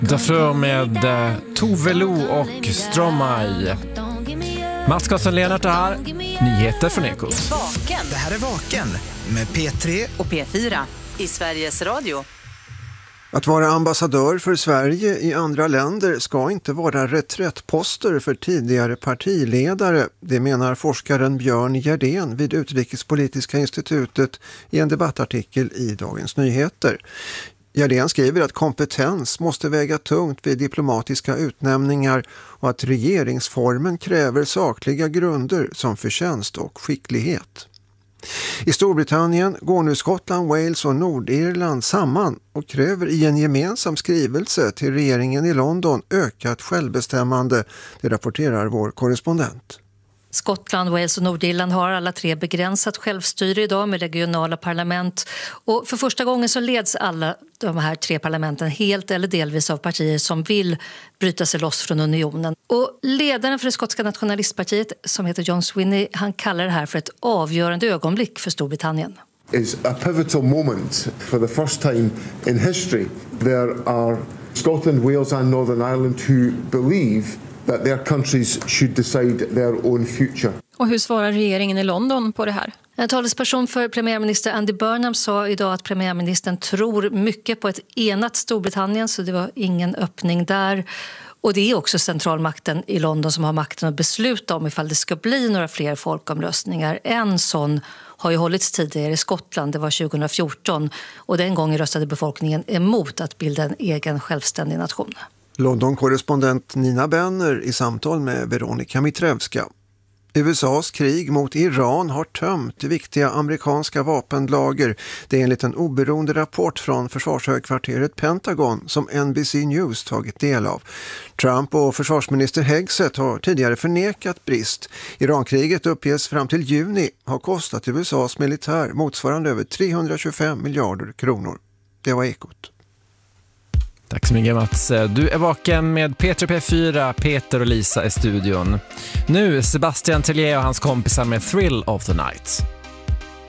Därför med Tove Lo och Stromae. Mats Karlsson-Lennart här. Nyheter från Ekot. Vaken. Det här är Vaken med P3 och P4 i Sveriges Radio. Att vara ambassadör för Sverige i andra länder ska inte vara reträttposter för tidigare partiledare. Det menar forskaren Björn Gerdén vid Utrikespolitiska institutet i en debattartikel i Dagens Nyheter. Gerdén skriver att kompetens måste väga tungt vid diplomatiska utnämningar och att regeringsformen kräver sakliga grunder som förtjänst och skicklighet. I Storbritannien går nu Skottland, Wales och Nordirland samman och kräver i en gemensam skrivelse till regeringen i London ökat självbestämmande, det rapporterar vår korrespondent. Skottland, Wales och Nordirland har alla tre begränsat självstyre idag med regionala parlament. Och för första gången så leds alla de här tre parlamenten helt eller delvis av partier som vill bryta sig loss från unionen. Och ledaren för det skotska nationalistpartiet som heter John Swinney, han kallar det här för ett avgörande ögonblick för Storbritannien. It's a pivotal moment for the first time in history. There are Scotland, Wales and Northern Ireland who believe that their countries should decide their own future. Och hur svarar regeringen i London på det här? En talesperson för premiärminister Andy Burnham sa idag att premiärministern tror mycket på ett enat Storbritannien, så det var ingen öppning där. Och det är också centralmakten i London som har makten att besluta om ifall det ska bli några fler folkomröstningar. En sån har ju hållits tidigare i Skottland, det var 2014. Och den gången röstade befolkningen emot att bilda en egen självständig nation. London-korrespondent Nina Benner i samtal med Veronika Mitrevska. USAs krig mot Iran har tömt viktiga amerikanska vapenlager. Det är enligt en oberoende rapport från försvarshögkvarteret Pentagon som NBC News tagit del av. Trump och försvarsminister Hegseth har tidigare förnekat brist. Irankriget uppges fram till juni ha kostat USAs militär motsvarande över 325 miljarder kronor. Det var Ekot. Tack så mycket Mats. Du är vaken med Peter P4, Peter och Lisa i studion. Nu Sebastian Tellier och hans kompisar med Thrill of the Night.